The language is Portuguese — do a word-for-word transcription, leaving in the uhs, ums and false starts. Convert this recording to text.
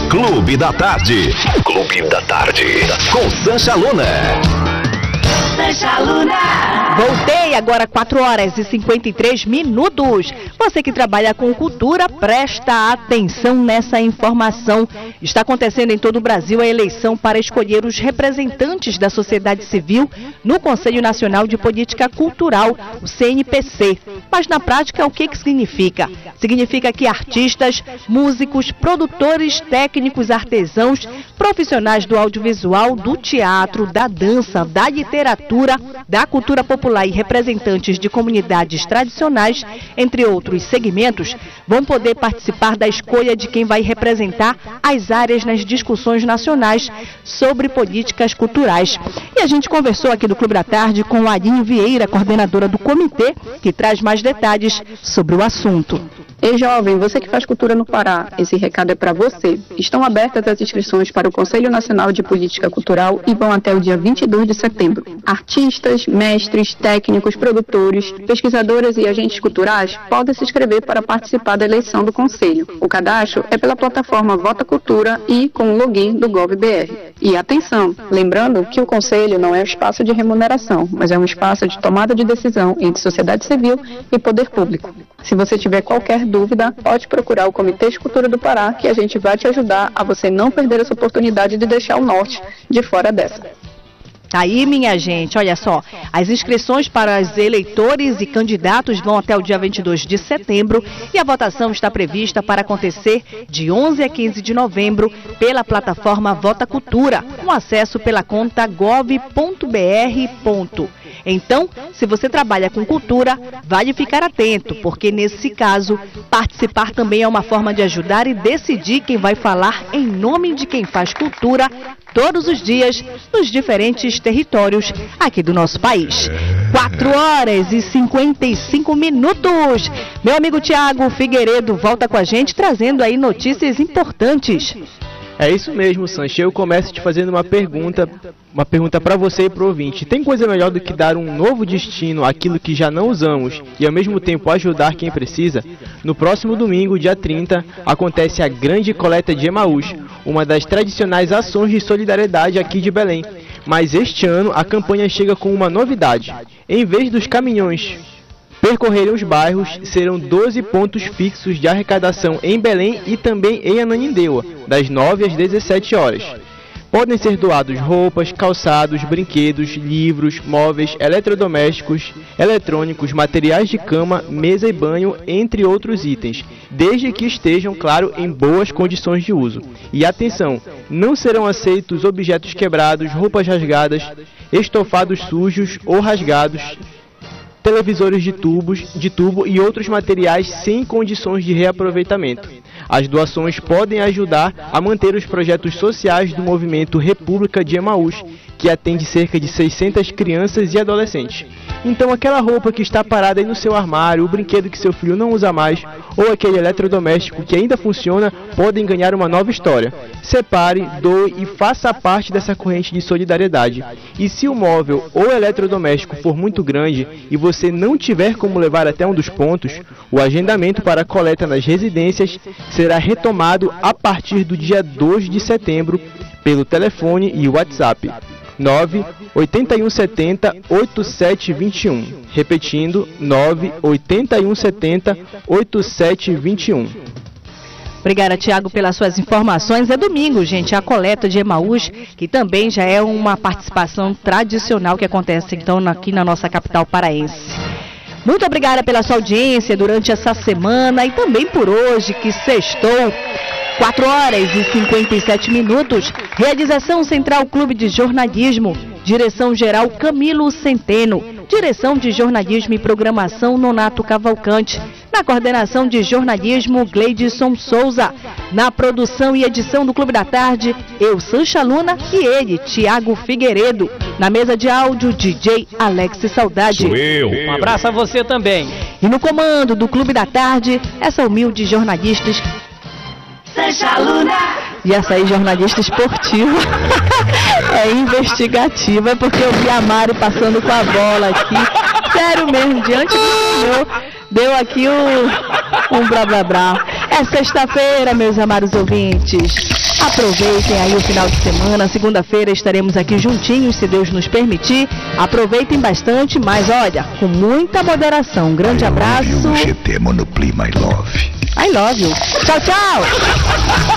Clube da Tarde. Clube da Tarde. Com Sancha Luna. Sancha Luna. Voltei agora quatro horas e cinquenta e três minutos. Você que trabalha com cultura, presta atenção nessa informação. Está acontecendo em todo o Brasil a eleição para escolher os representantes da sociedade civil no Conselho Nacional de Política Cultural, o C N P C. Mas na prática, o que que significa? Significa que artistas, músicos, produtores, técnicos, artesãos, profissionais do audiovisual, do teatro, da dança, da literatura, da cultura popular e representantes de comunidades tradicionais, entre outros segmentos, vão poder participar da escolha de quem vai representar as áreas nas discussões nacionais sobre políticas culturais. E a gente conversou aqui do Clube da Tarde com a Aline Vieira, coordenadora do comitê, que traz mais detalhes sobre o assunto. Ei, jovem, você que faz cultura no Pará, esse recado é para você. Estão abertas as inscrições para o Conselho Nacional de Política Cultural e vão até o dia vinte e dois de setembro. Artistas, mestres, técnicos, produtores, pesquisadoras e agentes culturais podem se inscrever para participar da eleição do Conselho. O cadastro é pela plataforma Vota Cultura e com o login do GovBR. E atenção, lembrando que o Conselho não é um espaço de remuneração, mas é um espaço de tomada de decisão entre sociedade civil e poder público. Se você tiver qualquer dúvida, pode procurar o Comitê de Cultura do Pará, que a gente vai te ajudar a você não perder essa oportunidade de deixar o norte de fora dessa. Tá aí, minha gente, olha só, as inscrições para os eleitores e candidatos vão até o dia vinte e dois de setembro e a votação está prevista para acontecer de onze a quinze de novembro pela plataforma Vota Cultura, com acesso pela conta gov ponto br. Então, se você trabalha com cultura, vale ficar atento, porque nesse caso, participar também é uma forma de ajudar e decidir quem vai falar em nome de quem faz cultura todos os dias nos diferentes territórios aqui do nosso país. quatro horas e cinquenta e cinco minutos. Meu amigo Tiago Figueiredo volta com a gente trazendo aí notícias importantes. É isso mesmo, Sancha. Eu começo te fazendo uma pergunta, uma pergunta para você e para o ouvinte. Tem coisa melhor do que dar um novo destino àquilo que já não usamos e ao mesmo tempo ajudar quem precisa? No próximo domingo, dia trinta, acontece a Grande Coleta de Emaús, uma das tradicionais ações de solidariedade aqui de Belém. Mas este ano a campanha chega com uma novidade. Em vez dos caminhões percorrerem os bairros, serão doze pontos fixos de arrecadação em Belém e também em Ananindeua, das nove às dezessete horas. Podem ser doados roupas, calçados, brinquedos, livros, móveis, eletrodomésticos, eletrônicos, materiais de cama, mesa e banho, entre outros itens, desde que estejam, claro, em boas condições de uso. E atenção, não serão aceitos objetos quebrados, roupas rasgadas, estofados sujos ou rasgados, televisores de tubos, de tubo e outros materiais sem condições de reaproveitamento. As doações podem ajudar a manter os projetos sociais do movimento República de Emaús, que atende cerca de seiscentas crianças e adolescentes. Então aquela roupa que está parada aí no seu armário, o brinquedo que seu filho não usa mais, ou aquele eletrodoméstico que ainda funciona, podem ganhar uma nova história. Separe, doe e faça parte dessa corrente de solidariedade. E se o móvel ou eletrodoméstico for muito grande e você não tiver como levar até um dos pontos, o agendamento para a coleta nas residências será retomado a partir do dia dois de setembro pelo telefone e WhatsApp nove oito um sete zero oito sete dois um. Repetindo, nove oito um sete zero oito sete dois um. Obrigada, Tiago, pelas suas informações. É domingo, gente, a coleta de Emaús, que também já é uma participação tradicional que acontece, então, aqui na nossa capital paraense. Muito obrigada pela sua audiência durante essa semana e também por hoje, que sextou. quatro horas e cinquenta e sete minutos. Realização Central Clube de Jornalismo. Direção-Geral Camilo Centeno. Direção de Jornalismo e Programação Nonato Cavalcante. Na coordenação de jornalismo, Gleidson Souza. Na produção e edição do Clube da Tarde, eu, Sancha Luna, e ele, Tiago Figueiredo. Na mesa de áudio, D J Alex Saudade. Sou eu. Um abraço a você também. E no comando do Clube da Tarde, essa humilde jornalista... Sancha Luna. E essa aí, jornalista esportiva, é investigativa, porque eu vi a Mari passando com a bola aqui, sério mesmo, diante do senhor, deu aqui um, um blá blá blá. É sexta-feira, meus amados ouvintes. Aproveitem aí o final de semana. Segunda-feira estaremos aqui juntinhos, se Deus nos permitir. Aproveitem bastante, mas olha, com muita moderação. Um grande abraço. G T Monoplay My Love. I love you. Tchau, tchau.